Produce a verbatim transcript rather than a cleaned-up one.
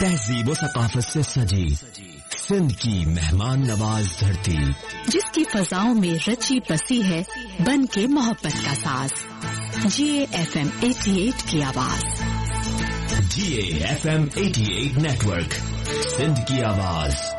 तहजीब व सकाफत से सजी सिंध की मेहमान नवाज धरती, जिसकी फजाओं में रची बसी है बन के मोहब्बत का साज। जीए एफ एम अठासी की आवाज। जीए एफ एम अठासी नेटवर्क, सिंध की आवाज।